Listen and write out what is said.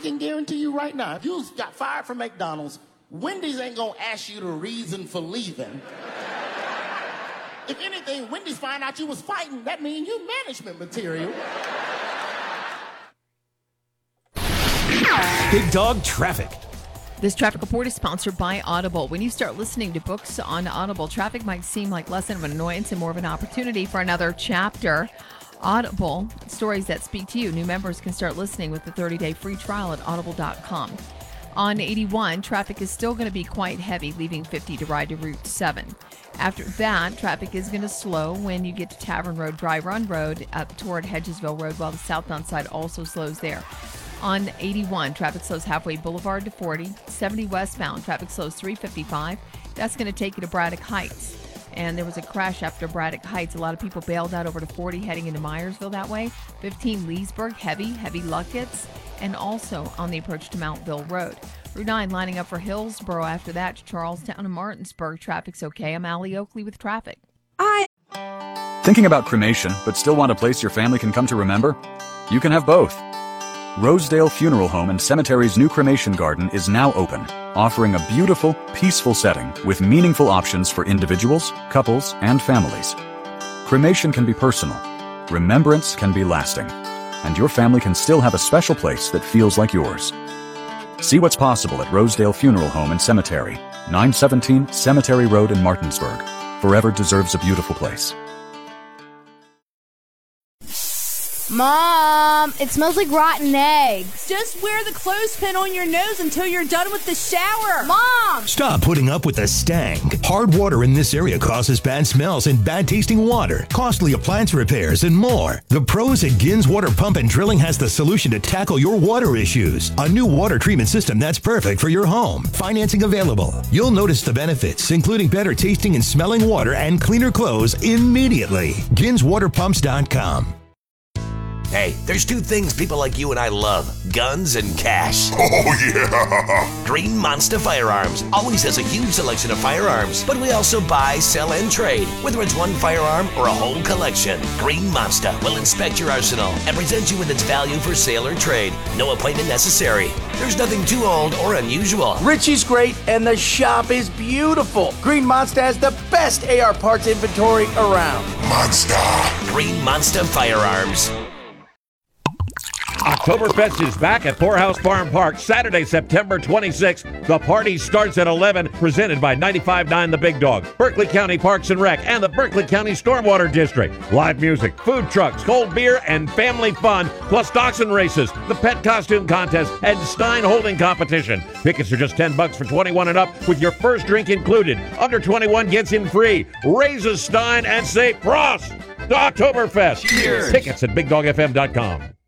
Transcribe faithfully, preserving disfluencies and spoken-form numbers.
can guarantee you right now, if you got fired from McDonald's, Wendy's ain't gonna ask you the reason for leaving. If anything, Wendy's find out you was fighting, that means you management material. Big Dog Traffic. This traffic report is sponsored by Audible. When you start listening to books on Audible, traffic might seem like less of an annoyance and more of an opportunity for another chapter. Audible, stories that speak to you. New members can start listening with the thirty-day free trial at audible dot com. On eighty-one, traffic is still going to be quite heavy, leaving fifty to ride to Route seven. After that, traffic is going to slow when you get to Tavern Road, Dry Run Road, up toward Hedgesville Road, while the southbound side also slows there. On eighty-one, traffic slows halfway Boulevard to forty. seventy westbound, traffic slows three fifty-five. That's going to take you to Braddock Heights. And there was a crash after Braddock Heights. A lot of people bailed out over to forty heading into Myersville that way. fifteen Leesburg, heavy, heavy Luckett's. And also on the approach to Mountville Road. Route nine lining up for Hillsboro after that to Charlestown and Martinsburg. Traffic's okay. I'm Allie Oakley with traffic. I... Thinking about cremation, but still want a place your family can come to remember? You can have both. Rosedale Funeral Home and Cemetery's new cremation garden is now open, offering a beautiful, peaceful setting with meaningful options for individuals, couples, and families. Cremation can be personal. Remembrance can be lasting. And your family can still have a special place that feels like yours. See what's possible at Rosedale Funeral Home and Cemetery, nine seventeen Cemetery Road in Martinsburg. Forever deserves a beautiful place. Mom, it smells like rotten eggs. Just wear the clothespin on your nose until you're done with the shower. Mom! Stop putting up with the stank. Hard water in this area causes bad smells and bad tasting water, costly appliance repairs, and more. The pros at Gins Water Pump and Drilling has the solution to tackle your water issues. A new water treatment system that's perfect for your home. Financing available. You'll notice the benefits, including better tasting and smelling water and cleaner clothes immediately. Gins Water Pumps dot com. Hey, there's two things people like you and I love, guns and cash. Oh, yeah! Green Monster Firearms always has a huge selection of firearms, but we also buy, sell, and trade, whether it's one firearm or a whole collection. Green Monster will inspect your arsenal and present you with its value for sale or trade. No appointment necessary. There's nothing too old or unusual. Richie's great, and the shop is beautiful. Green Monster has the best A R parts inventory around. Monster! Green Monster Firearms. Oktoberfest is back at Poorhouse Farm Park Saturday, September twenty-sixth. The party starts at eleven, presented by ninety-five point nine The Big Dog, Berkeley County Parks and Rec, and the Berkeley County Stormwater District. Live music, food trucks, cold beer, and family fun, plus dachshund races, the pet costume contest, and Stein holding competition. Tickets are just ten bucks for twenty-one and up, with your first drink included. Under twenty-one gets in free. Raise a Stein and say Prost to Oktoberfest. Cheers. Tickets at big dog f m dot com.